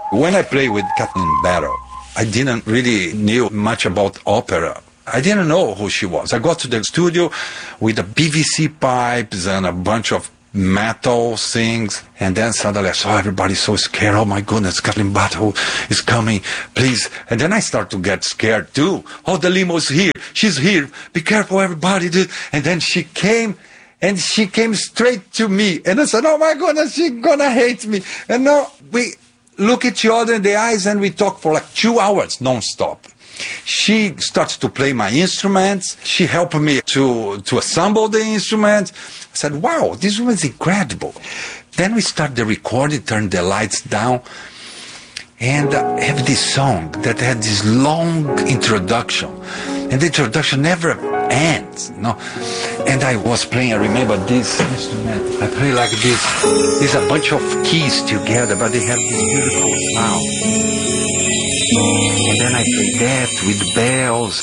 When I played with Kathleen Battle, I didn't really knew much about opera. I didn't know who she was. I got to the studio with the PVC pipes and a bunch of metal things, and then suddenly I saw everybody so scared. Oh my goodness, Kathleen Battle is coming, please. And then I start to get scared too. Oh, the limo's here. She's here. Be careful, everybody. And then she came. And she came straight to me. And I said, oh my goodness, she's gonna hate me. And now we look at each other in the eyes and we talk for like 2 hours non-stop. She starts to play my instruments. She helped me to assemble the instruments. I said, wow, this was incredible. Then we start the recording, turn the lights down, and have this song that had this long introduction. And the introduction never ends, you know. And I was playing, I remember this instrument. I play like this. There's a bunch of keys together, but they have this beautiful sound. And then I play that with bells.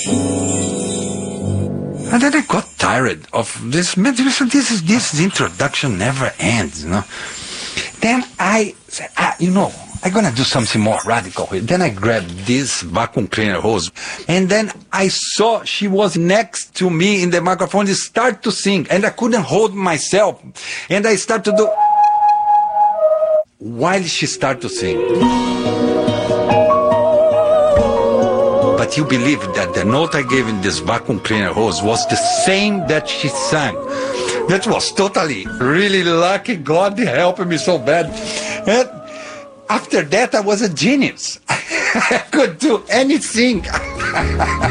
And then I got tired of this. This introduction never ends, you know. Then I said, I'm gonna do something more radical here. Then I grabbed this vacuum cleaner hose, and then I saw she was next to me in the microphone. She started to sing, and I couldn't hold myself. And I started to do while she started to sing. But you believe that the note I gave in this vacuum cleaner hose was the same that she sang. That was totally, really lucky. God helped me so bad. And after that, I was a genius. I could do anything.